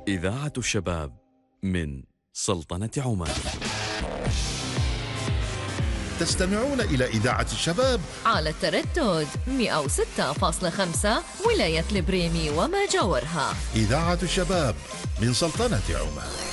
إذاعة الشباب من سلطنة عمان. تستمعون إلى إذاعة الشباب على التردد 106.5 ولاية البريمي وما جاورها. إذاعة الشباب من سلطنة عمان.